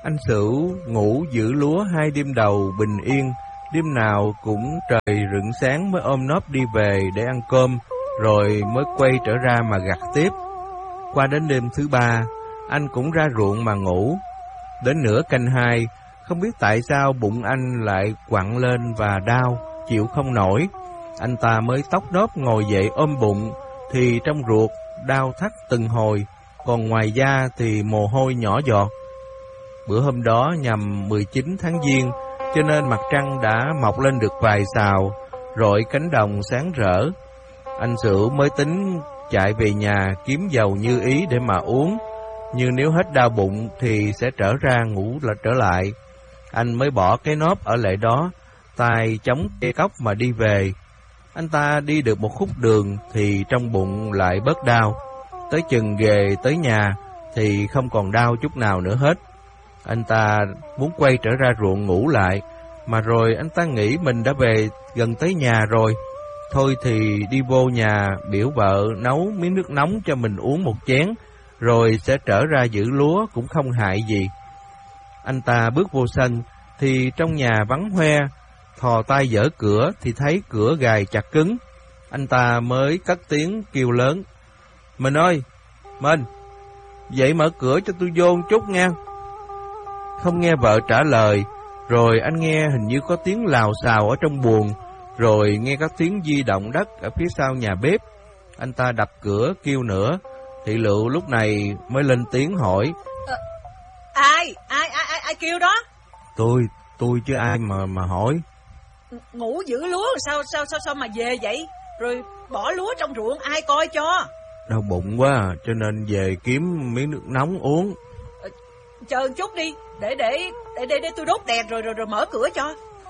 Anh Sửu ngủ giữ lúa 2 đêm đầu bình yên, đêm nào cũng trời rạng sáng mới ôm nóp đi về để ăn cơm, rồi mới quay trở ra mà gặt tiếp. Qua đến đêm thứ 3, anh cũng ra ruộng mà ngủ. Đến nửa canh 2, không biết tại sao bụng anh lại quặn lên và đau, chịu không nổi. Anh ta mới tóc đốp ngồi dậy ôm bụng, thì trong ruột đau thắt từng hồi, còn ngoài da thì mồ hôi nhỏ giọt. Bữa hôm đó nhằm 19 tháng Giêng, cho nên mặt trăng đã mọc lên được vài sào, rọi cánh đồng sáng rỡ. Anh Sửu mới tính chạy về nhà kiếm dầu như ý để mà uống, nhưng nếu hết đau bụng thì sẽ trở ra ngủ trở lại. Anh mới bỏ cái nóp ở lại đó, tay chống cây cốc mà đi về. Anh ta đi được một khúc đường thì trong bụng lại bớt đau. Tới chừng về tới nhà thì không còn đau chút nào nữa hết. Anh ta muốn quay trở ra ruộng ngủ lại, mà rồi anh ta nghĩ mình đã về gần tới nhà rồi. Thôi thì đi vô nhà biểu vợ nấu miếng nước nóng cho mình uống một chén, rồi sẽ trở ra giữ lúa cũng không hại gì. Anh ta bước vô sân thì trong nhà vắng hoe, thò tay dở cửa thì thấy cửa gài chặt cứng. Anh ta mới cất tiếng kêu lớn: "Mình ơi, mình, dậy mở cửa cho tôi vô một chút nghe." Không nghe vợ trả lời, rồi anh nghe hình như có tiếng lào xào ở trong buồng, rồi nghe các tiếng di động đất ở phía sau nhà bếp. Anh ta đập cửa kêu nữa. Thị Lựu lúc này mới lên tiếng hỏi: Ai kêu đó? Tôi chứ ai mà hỏi. Ngủ giữ lúa sao mà về vậy? Rồi bỏ lúa trong ruộng ai coi cho? Đau bụng quá cho nên về kiếm miếng nước nóng uống. Chờ chút đi, để tôi đốt đèn rồi mở cửa cho.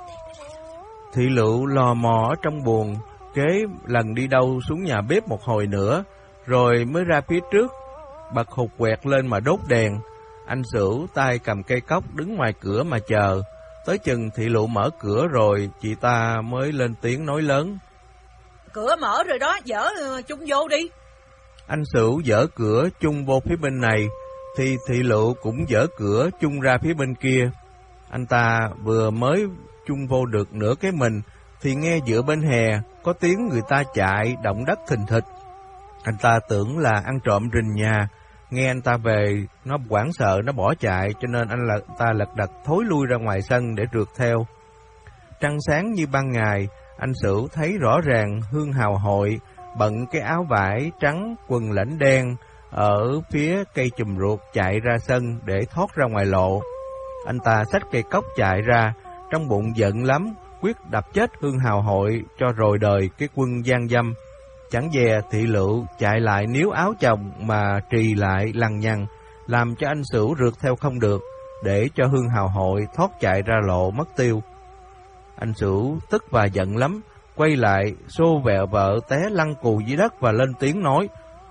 Thị Lựu lò mò ở trong buồng, kế lần đi đâu xuống nhà bếp một hồi nữa, rồi mới ra phía trước, bật hụt quẹt lên mà đốt đèn. Anh Sửu tay cầm cây cốc đứng ngoài cửa mà chờ. Tới chừng Thị Lựu mở cửa rồi, chị ta mới lên tiếng nói lớn: "Cửa mở rồi đó, dở chung vô đi." Anh Sửu dở cửa chung vô phía bên này, thì Thị Lựu cũng dở cửa chung ra phía bên kia. Anh ta vừa mới chung vô được nửa cái mình, thì nghe giữa bên hè có tiếng người ta chạy động đất thình thịch. Anh ta tưởng là ăn trộm rình nhà. Nghe anh ta về, nó hoảng sợ, nó bỏ chạy, cho nên ta lật đật thối lui ra ngoài sân để rượt theo. Trăng sáng như ban ngày, anh Sửu thấy rõ ràng Hương Hào Hội bận cái áo vải trắng, quần lãnh đen ở phía cây chùm ruột chạy ra sân để thoát ra ngoài lộ. Anh ta xách cây cốc chạy ra, trong bụng giận lắm, quyết đập chết Hương Hào Hội cho rồi đời cái quân gian dâm. Chẳng dè Thị Lựu chạy lại níu áo chồng mà trì lại lằng nhằng, làm cho anh Sửu rượt theo không được, để cho Hương Hào Hội thoát chạy ra lộ mất tiêu. Anh Sửu tức và giận lắm, quay lại xô vẹo vợ té lăn cù dưới đất và lên tiếng nói: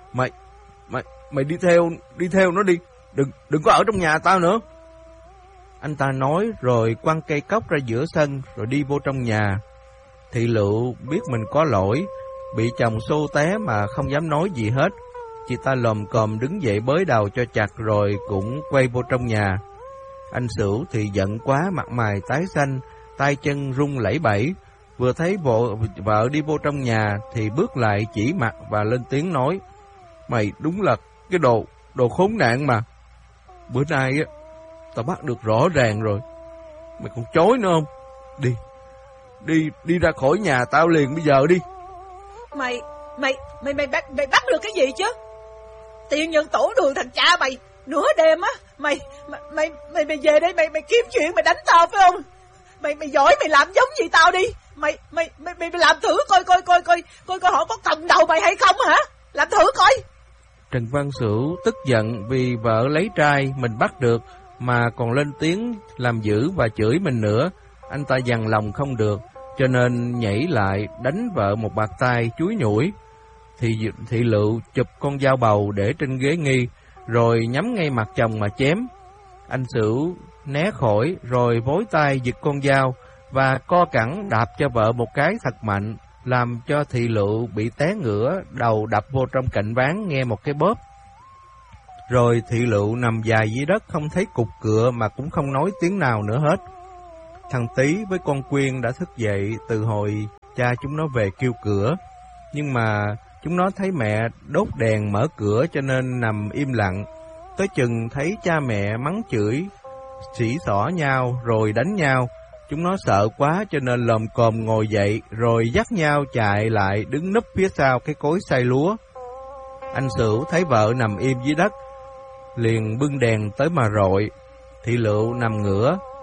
Mày đi theo nó đi, đừng có ở trong nhà tao nữa. Anh ta nói rồi quăng cây cốc ra giữa sân rồi đi vô trong nhà. Thị Lựu biết mình có lỗi, bị chồng xô té mà không dám nói gì hết. Chị ta lồm cồm đứng dậy bới đầu cho chặt rồi cũng quay vô trong nhà. Anh Sửu thì giận quá, mặt mày tái xanh, tay chân run lẩy bẩy. Vừa thấy vợ đi vô trong nhà thì bước lại chỉ mặt và lên tiếng nói: Mày đúng là cái đồ khốn nạn mà. Bữa nay á, tao bắt được rõ ràng rồi. Mày còn chối nữa không? Đi ra khỏi nhà tao liền bây giờ đi. Mày bắt được cái gì chứ? Tiền nhân tổ đường thằng cha mày. Nửa đêm á, mày về đây mày kiếm chuyện mày đánh tao phải không? Mày giỏi mày làm giống gì tao đi. Mày làm thử coi họ có cầm đầu mày hay không hả? Làm thử coi. Trần Văn Sửu tức giận vì vợ lấy trai mình bắt được mà còn lên tiếng làm dữ và chửi mình nữa. Anh ta dằn lòng không được, cho nên nhảy lại đánh vợ một bạt tay chúi nhủi. Thị Lựu chụp con dao bầu để trên ghế nghi, rồi nhắm ngay mặt chồng mà chém. Anh Sửu né khỏi rồi vối tay giật con dao và co cẳng đạp cho vợ một cái thật mạnh, làm cho Thị Lựu bị té ngửa, đầu đập vô trong cạnh ván nghe một cái bóp. Rồi Thị Lựu nằm dài dưới đất không thấy cục cựa mà cũng không nói tiếng nào nữa hết. Thằng Tí với con Quyên đã thức dậy từ hồi cha chúng nó về kêu cửa. Nhưng mà chúng nó thấy mẹ đốt đèn mở cửa cho nên nằm im lặng. Tới chừng thấy cha mẹ mắng chửi, xỉ xỏ nhau rồi đánh nhau. Chúng nó sợ quá cho nên lồm cồm ngồi dậy rồi dắt nhau chạy lại đứng núp phía sau cái cối xay lúa. Anh Sửu thấy vợ nằm im dưới đất, liền bưng đèn tới mà rọi. Thị Lựu nằm ngửa,